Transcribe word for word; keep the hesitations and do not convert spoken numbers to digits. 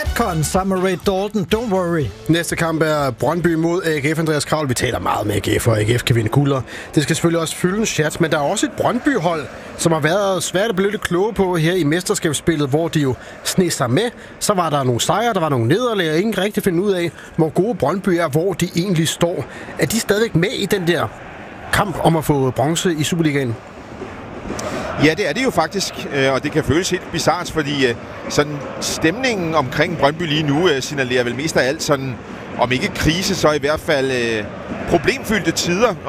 Con sammen med Ray Dalton. Don't worry. Næste kamp er Brøndby mod A G F. Andreas Kravl. Vi taler meget med A G F, og A G F kan vinde gulder. Det skal selvfølgelig også fylde en chat, men der er også et Brøndby-hold, som har været svært at blive lidt kloge på her i mesterskabsspillet, hvor de jo sne sig med. Så var der nogle sejre, der var nogle nederlag, og ingen rigtig finde ud af, hvor gode Brøndby er, hvor de egentlig står. Er de stadigvæk med i den der kamp om at få bronze i Superligaen? Ja, det er det jo faktisk, og det kan føles helt bizarrt, fordi sådan stemningen omkring Brøndby lige nu signalerer vel mest af alt sådan, om ikke krise, så i hvert fald problemfyldte tider.